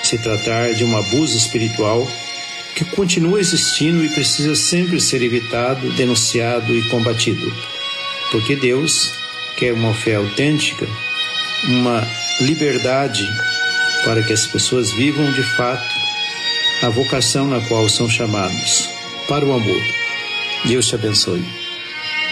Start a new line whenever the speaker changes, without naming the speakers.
se tratar de um abuso espiritual que continua existindo e precisa sempre ser evitado, denunciado e combatido. Porque Deus quer uma fé autêntica, uma liberdade para que as pessoas vivam de fato a vocação na qual são chamados, para o amor. Deus te abençoe.